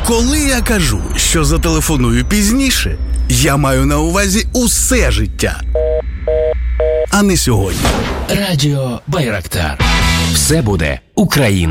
Коли я кажу, що зателефоную пізніше, я маю на увазі усе життя, а не сьогодні. Радіо Байрактар. Все буде Україна.